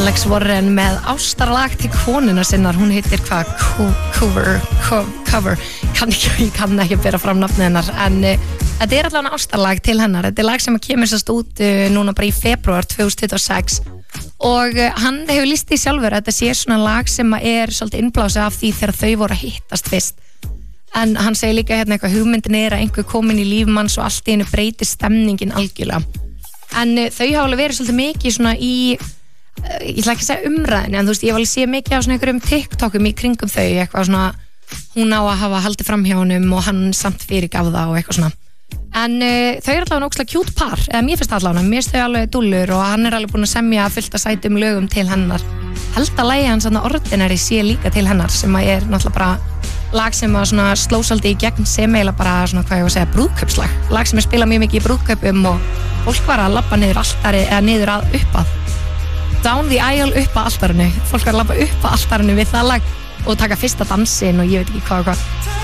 Alex Warren með ástarlag til konuna sinnar, hún heitir hvað? Cover ég kann ekki að bera fram nafnið hennar en þetta allavega ástarlag til hennar, þetta lag sem kemur sérst út núna bara í febrúar 2026 og hann hefur lýst því sjálfur að þetta sé svona lag sem svolítið innblásið af því þegar þau voru að hittast fyrst en hann segir líka hérna eitthvað hugmyndin að einhver komin í líf manns og allt í einu breytir stemningin algjörlega en þau hafa alveg verið svolítið mikið svona í ég ætla ekki að segja umræðinu en þú veist ég hef alveg séð mikið á svona einhverjum TikTokum í kringum þau eitthvað svona hún á að hafa haldið fram hjá honum og hann samt fyrirgaf það og eitthvað svona en þau allavega ógeðslega cute par eða mér finnst allavega, mér finnst þau alveg dúllur og hann alveg búin að semja fullt að sætum lögum til hennar held að lagi hans Ordinary sé líka til hennar sem náttúrulega bara lag sem svona sló svolítið í gegn sem eiginlega bara svona hvað ég var að segja brúðkaupslag lag sem spilað mjög mikið í brúðkaupum og fólk var að labba niður altari eða niður að uppað down the aisle upp að altarinu fólk var að labba upp að altarinu við það lag og taka fyrsta dansinn og ég veit ekki hvað